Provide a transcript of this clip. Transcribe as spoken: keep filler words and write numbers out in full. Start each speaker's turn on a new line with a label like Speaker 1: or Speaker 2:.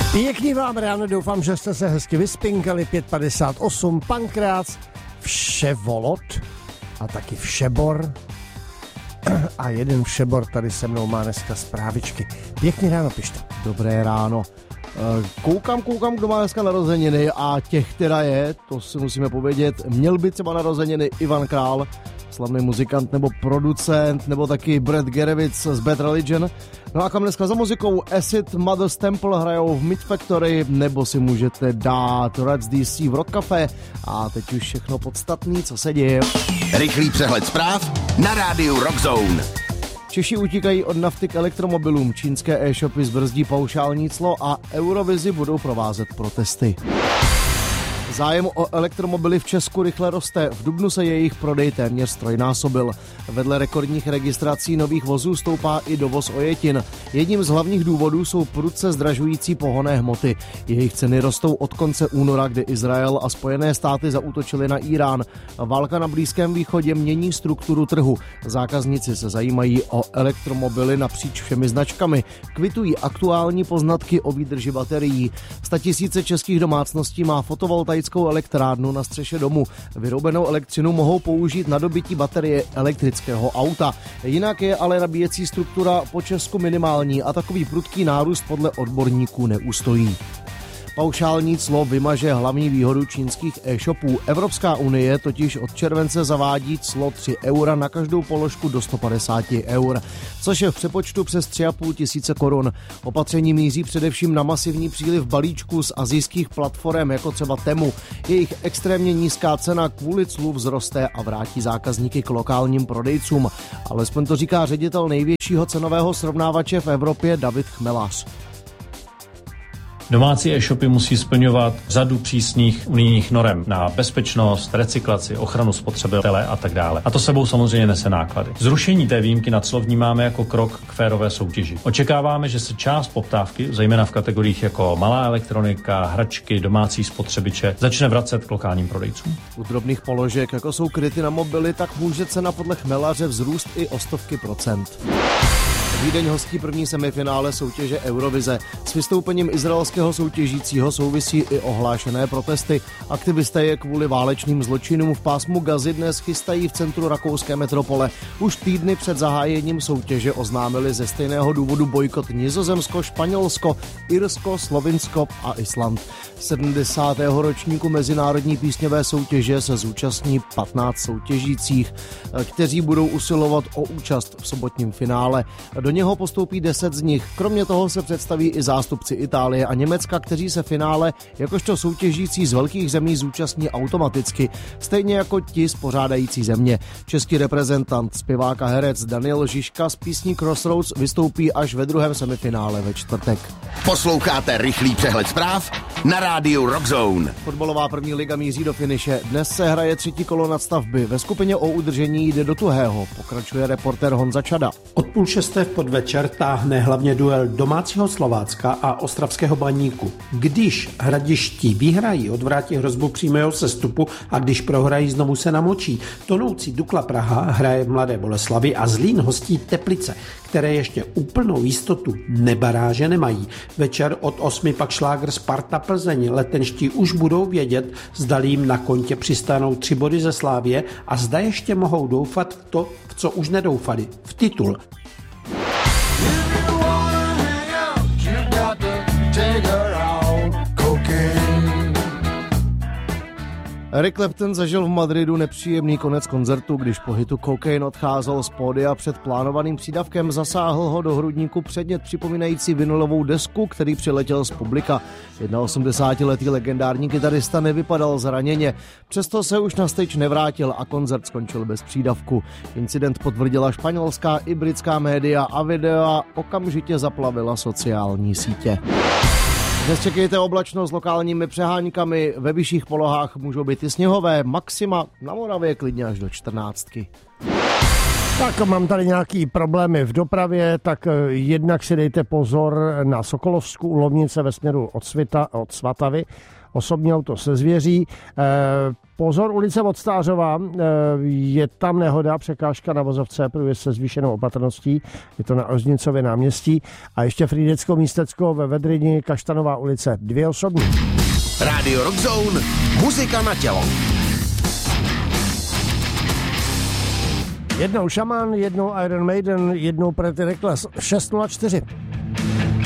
Speaker 1: Pěkný vám ráno, doufám, že jste se hezky vyspinkali. pět padesát osm, Pankrác, Vševolod a taky Všebor. A jeden Všebor tady se mnou má dneska zprávičky. Pěkný ráno, pište.
Speaker 2: Dobré ráno. Koukám, koukám, kdo má dneska narozeniny a těch teda je, to si musíme povědět, měl by třeba narozeniny Ivan Král, slavný muzikant nebo producent, nebo taky Brad Gerevitz z Bad Religion. No a kam dneska za muzikou Acid, Mother's Temple hrajou v Mid Factory, nebo si můžete dát Reds D C v Rock Café. A teď už všechno podstatný, co se děje.
Speaker 3: Rychlý přehled zpráv na rádiu Rock Zone.
Speaker 2: Češi utíkají od nafty k elektromobilům, čínské e-shopy zbrzdí paušální clo a Eurovizi budou provázet protesty. Zájem o elektromobily v Česku rychle roste. V dubnu se jejich prodej téměř trojnásobil. Vedle rekordních registrací nových vozů stoupá i dovoz ojetin. Jedním z hlavních důvodů jsou prudce zdražující pohonné hmoty. Jejich ceny rostou od konce února, kdy Izrael a Spojené státy zaútočili na Irán. Válka na Blízkém východě mění strukturu trhu. Zákazníci se zajímají o elektromobily napříč všemi značkami. Kvitují aktuální poznatky o výdrži baterií. Statisíce českých domácností má fotovoltaickou elektrárnu na střeše domu. Vyrobenou elektřinu mohou použít na dobytí baterie elektrického auta. Jinak je ale nabíjecí struktura po Česku minimální a takový prudký nárůst podle odborníků neustojí. Paušální clo vymaže hlavní výhodu čínských e-shopů. Evropská unie totiž od července zavádí clo tři eura na každou položku do sto padesát eur, což je v přepočtu přes tři a půl tisíce korun. Opatření míří především na masivní příliv balíčků z asijských platform, jako třeba Temu. Jejich extrémně nízká cena kvůli clu vzroste a vrátí zákazníky k lokálním prodejcům. Alespoň to říká ředitel největšího cenového srovnávače v Evropě David Chmelař.
Speaker 4: Domácí e-shopy musí splňovat řadu přísných unijních norem na bezpečnost, recyklaci, ochranu spotřebitele a tak dále. A to sebou samozřejmě nese náklady. Zrušení té výjimky na clo vnímáme jako krok k férové soutěži. Očekáváme, že se část poptávky, zejména v kategoriích jako malá elektronika, hračky, domácí spotřebiče, začne vracet k lokálním prodejcům.
Speaker 2: U drobných položek, jako jsou kryty na mobily, tak může cena podle Chmelaře vzrůst i o stovky procent. Vídeň hostí první semifinále soutěže Eurovize. S vystoupením izraelského soutěžícího souvisí i ohlášené protesty. Aktivisté je kvůli válečným zločinům v pásmu Gazy dnes chystají v centru rakouské metropole. Už týdny před zahájením soutěže oznámili ze stejného důvodu bojkot Nizozemsko, Španělsko, Irsko, Slovinsko a Island. sedmdesátého ročníku mezinárodní písňové soutěže se zúčastní patnáct soutěžících, kteří budou usilovat o účast v sobotním finále. Do něho postoupí deset z nich. Kromě toho se představí i zástupci Itálie a Německa, kteří se finále jakožto soutěžící z velkých zemí zúčastní automaticky, stejně jako ti z pořádající země. Český reprezentant, zpěvák a herec Daniel Žižka z písní Crossroads vystoupí až ve druhém semifinále ve čtvrtek.
Speaker 3: Posloucháte rychlý přehled zpráv na rádiu Rock Zone.
Speaker 2: Fotbalová první liga míří do finiše. Dnes se hraje třetí kolo nadstavby. Ve skupině o udržení jde do tuhého. Pokračuje reportér Honza Čada.
Speaker 5: Od půl šesté v podvečer táhne hlavně duel domácího Slovácka a ostravského Baníku. Když hradiští vyhrají, odvrátí hrozbu přímého sestupu a když prohrají, znovu se namočí. Tonoucí Dukla Praha hraje v Mladé Boleslavi a Zlín hostí Teplice, které ještě úplnou jistotu nebaráže nemají. Večer od osmi pak šlágr Sparta Plzeň. Letenští už budou vědět, zda jim na kontě přistanou tři body ze Slávie a zda ještě mohou doufat v to, v co už nedoufali, v titul.
Speaker 2: Eric Clapton zažil v Madridu nepříjemný konec koncertu, když po hitu Cocaine odcházel z pódia před plánovaným přídavkem, zasáhl ho do hrudníku předmět připomínající vinylovou desku, který přiletěl z publika. osmdesátiletý legendární kytarista nevypadal zraněně, přesto se už na stage nevrátil a koncert skončil bez přídavku. Incident potvrdila španělská i britská média a videa okamžitě zaplavila sociální sítě. Dnes čekejte oblačnost s lokálními přeháňkami, ve vyšších polohách můžou být i sněhové, maxima na Moravě klidně až do čtrnáctky.
Speaker 1: Tak mám tady nějaký problémy v dopravě, tak jednak si dejte pozor na Sokolovsku u Lovnice ve směru od, Svita, od Svatavy. osobní auto se zvěří. Pozor, ulice Odstářová, je tam nehoda, překážka na vozovce, průjezd se zvýšenou opatrností, je to na Ožnicově náměstí. A ještě Frýdecko místecko ve Vedrini, Kaštanová ulice, dvě osobní.
Speaker 3: Rádio Rock Zone, muzika na tělo.
Speaker 1: Jednou Šaman, jednou Iron Maiden, jednou Pretty Reckless, šest nula čtyři.